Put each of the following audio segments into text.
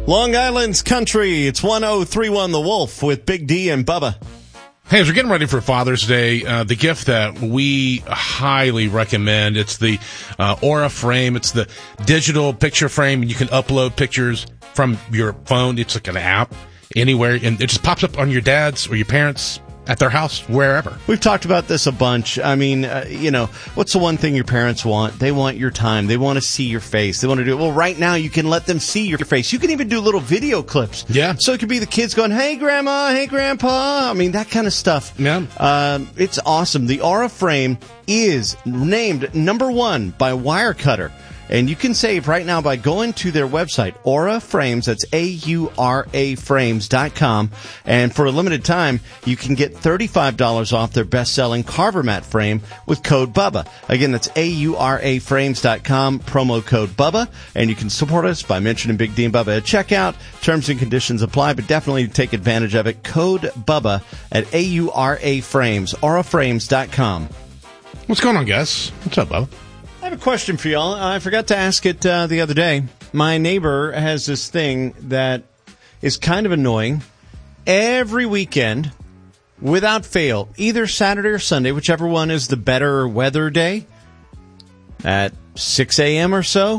Long Island's Country. It's 1031 The Wolf with Big D and Bubba. Hey, as we're getting ready for Father's Day, the gift that we highly recommend, it's the Aura frame. It's the digital picture frame, and you can upload pictures from your phone. It's like an app anywhere, and it just pops up on your dad's or your parents' at their house, wherever. We've talked about this a bunch. I mean, what's the one thing your parents want? They want your time. They want to see your face. They want to do it. Well, right now, you can let them see your face. You can even do little video clips. Yeah. So it could be the kids going, hey, Grandma, hey, Grandpa. I mean, that kind of stuff. Yeah. It's awesome. The Aura frame is named #1 by Wirecutter. And you can save right now by going to their website, Aura Frames. That's AURA Frames.com. And for a limited time, you can get $35 off their best-selling Carver Mat frame with code BUBBA. Again, that's AURA Frames.com, promo code BUBBA. And you can support us by mentioning Big D and Bubba at checkout. Terms and conditions apply, but definitely take advantage of it. Code BUBBA at AURA Frames, AuraFrames.com. What's going on, guys? What's up, Bubba? I have a question for y'all. I forgot to ask it the other day. My neighbor has this thing that is kind of annoying. Every weekend, without fail, either Saturday or Sunday, whichever one is the better weather day, at 6 a.m. or so,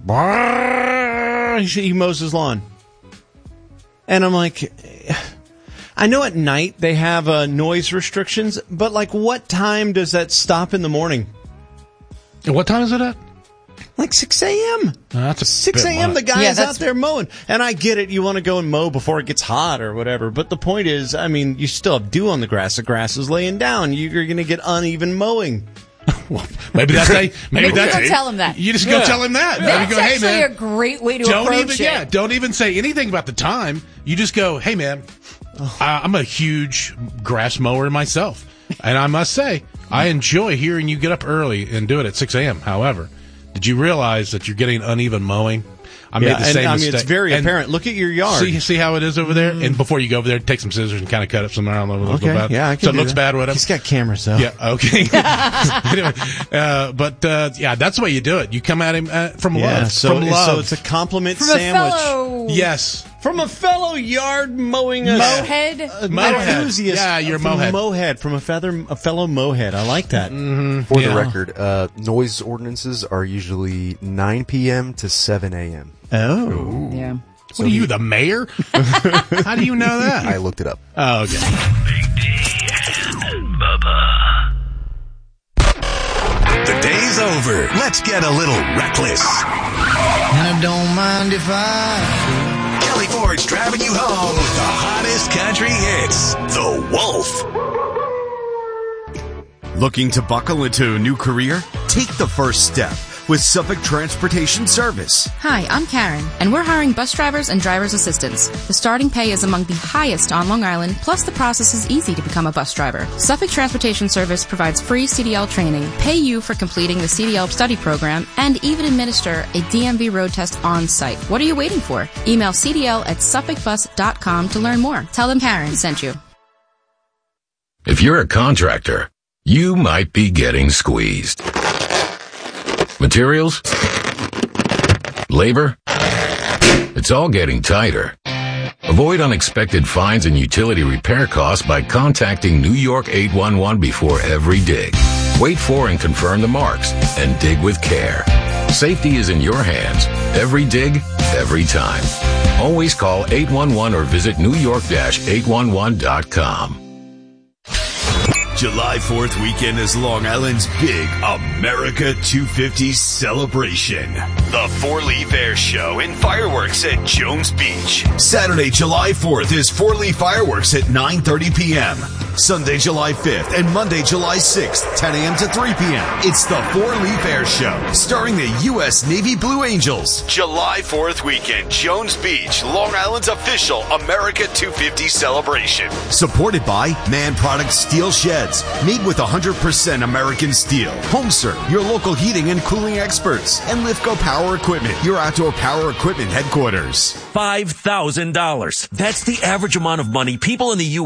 he mows his lawn. And I'm like, I know at night they have noise restrictions, but like what time does that stop in the morning? What time is it at? Like 6 a.m. That's a 6 a.m. The guy is out there mowing. And I get it. You want to go and mow before it gets hot or whatever. But the point is, I mean, you still have dew on the grass. The grass is laying down. You're going to get uneven mowing. Well, maybe that's maybe that's don't tell him that. You just go tell him that. That's go, hey, man, a great way to approach it. Yeah, don't even say anything about the time. You just go, hey, man, I'm a huge grass mower myself. And I must say, I enjoy hearing you get up early and do it at 6 a.m. However, did you realize that you're getting uneven mowing? I made the same mistake. It's very apparent. Look at your yard. See how it is over there? And before you go over there, take some scissors and kind of cut up some. I don't know what okay. Bad. Yeah, I can so it looks bad with him. He's got cameras, though. Yeah, okay. Anyway, that's the way you do it. You come at him from love. So love. it's a compliment from sandwich. Yes. From a fellow yard mowing mohead enthusiast. Yeah, you're mohead. From a fellow mohead. I like that. Mm-hmm. For the record, noise ordinances are usually 9 p.m. to 7 a.m. Oh. Ooh. Yeah. What are you, the mayor? How do you know that? I looked it up. Oh, okay. Big D and Bubba. The day's over. Let's get a little reckless. And I don't mind if Kelly Ford's driving you home with the hottest country hits. The Wolf. Looking to buckle into a new career? Take the first step with Suffolk Transportation Service. Hi, I'm Karen, and we're hiring bus drivers and driver's assistants. The starting pay is among the highest on Long Island, plus the process is easy to become a bus driver. Suffolk Transportation Service provides free CDL training, pay you for completing the CDL study program, and even administer a DMV road test on site. What are you waiting for? Email cdl@suffolkbus.com to learn more. Tell them Karen sent you. If you're a contractor, you might be getting squeezed. Materials? Labor? It's all getting tighter. Avoid unexpected fines and utility repair costs by contacting New York 811 before every dig. Wait for and confirm the marks and dig with care. Safety is in your hands. Every dig, every time. Always call 811 or visit newyork-811.com. July 4th weekend is Long Island's big America 250 celebration. The Four Leaf Air Show and fireworks at Jones Beach. Saturday, July 4th is Four Leaf Fireworks at 9:30 p.m. Sunday, July 5th and Monday, July 6th, 10 a.m. to 3 p.m. It's the Four Leaf Air Show, starring the U.S. Navy Blue Angels. July 4th weekend, Jones Beach, Long Island's official America 250 celebration. Supported by Man Products Steel Sheds, made with 100% American steel. HomeServe, your local heating and cooling experts. And Lithco Power Equipment, your outdoor power equipment headquarters. $5,000. That's the average amount of money people in the U.S.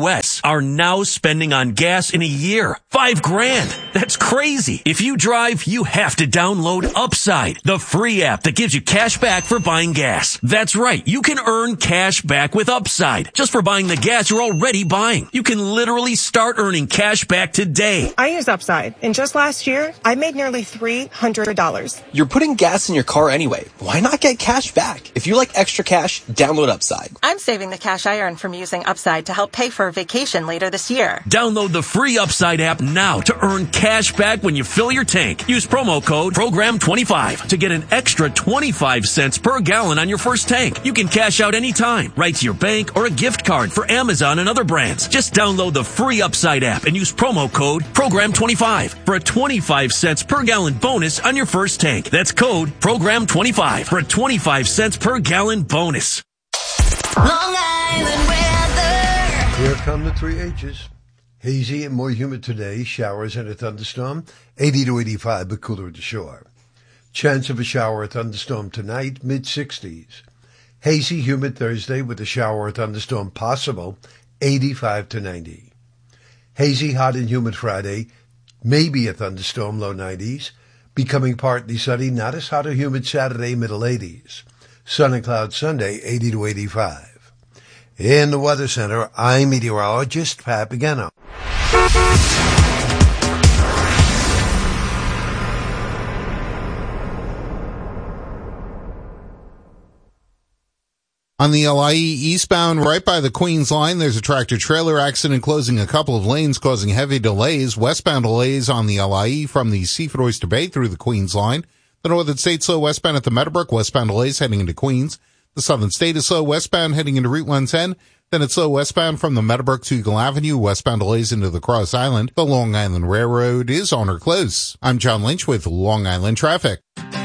are now spending on gas in a year. $5,000. That's crazy. If you drive, you have to download Upside, the free app that gives you cash back for buying gas. That's right. You can earn cash back with Upside just for buying the gas you're already buying. You can literally start earning cash back today. I use Upside, and just last year, I made nearly $300. You're putting gas in your car anyway. Why not get cash back? If you like extra cash, download Upside. I'm saving the cash I earn from using Upside to help pay for a vacation later this year. Download the free Upside app now to earn cash back when you fill your tank. Use promo code PROGRAM25 to get an extra 25 cents per gallon on your first tank. You can cash out anytime, right to your bank or a gift card for Amazon and other brands. Just download the free Upside app and use promo code PROGRAM25 for a 25 cents per gallon bonus on your first tank. That's code PROGRAM25 for a 25 cents per gallon bonus. Long Island weather. Here come the 3 H's. Hazy and more humid today, showers and a thunderstorm, 80 to 85, but cooler at the shore. Chance of a shower or thunderstorm tonight, mid-60s. Hazy, humid Thursday with a shower or thunderstorm possible, 85 to 90. Hazy, hot and humid Friday, maybe a thunderstorm, low 90s. Becoming partly sunny, not as hot or humid Saturday, middle 80s. Sun and cloud Sunday, 80 to 85. In the Weather Center, I'm meteorologist Pat Pagano. On the LIE eastbound, right by the Queens line, there's a tractor-trailer accident closing a couple of lanes, causing heavy delays. Westbound delays on the LIE from the Seaford Oyster Bay through the Queens line. The Northern State slow westbound at the Meadowbrook, westbound delays heading into Queens. The Southern State is slow westbound heading into Route 110. Then it's slow westbound from the Meadowbrook to Eagle Avenue, westbound delays into the Cross Island. The Long Island Railroad is on or close. I'm John Lynch with Long Island Traffic.